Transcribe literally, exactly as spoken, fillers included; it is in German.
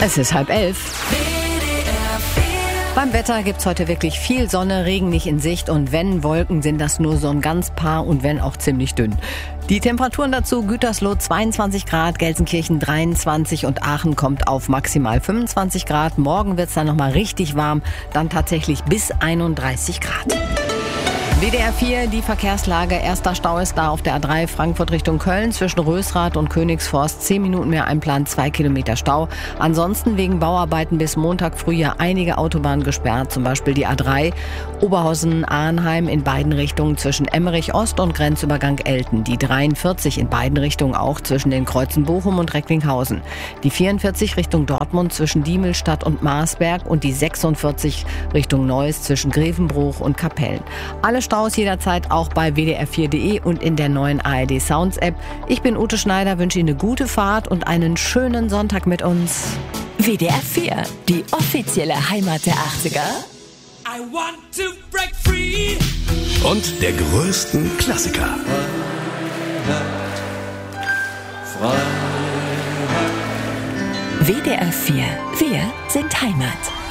Es ist halb elf. Beim Wetter gibt's heute wirklich viel Sonne, Regen nicht in Sicht und wenn Wolken, sind das nur so ein ganz paar und wenn auch ziemlich dünn. Die Temperaturen dazu: Gütersloh zweiundzwanzig Grad, Gelsenkirchen dreiundzwanzig und Aachen kommt auf maximal fünfundzwanzig Grad. Morgen wird's dann nochmal richtig warm, dann tatsächlich bis einunddreißig Grad. W D R vier, die Verkehrslage. Erster Stau ist da auf der A drei Frankfurt Richtung Köln zwischen Rösrath und Königsforst. Zehn Minuten mehr Einplan, zwei Kilometer Stau. Ansonsten wegen Bauarbeiten bis Montag früh ja einige Autobahnen gesperrt. Zum Beispiel die A drei Oberhausen-Arnheim in beiden Richtungen zwischen Emmerich Ost und Grenzübergang Elten. Die dreiundvierzig in beiden Richtungen auch zwischen den Kreuzen Bochum und Recklinghausen. Die vierundvierzig Richtung Dortmund zwischen Diemelstadt und Marsberg und die sechsundvierzig Richtung Neuss zwischen Grevenbruch und Kapellen. Alle Staus jederzeit auch bei w d r vier punkt d e und in der neuen A R D Sounds App. Ich bin Ute Schneider, wünsche Ihnen eine gute Fahrt und einen schönen Sonntag mit uns. W D R vier, die offizielle Heimat der achtziger. I want to break free. Und der größten Klassiker. W D R vier, wir sind Heimat.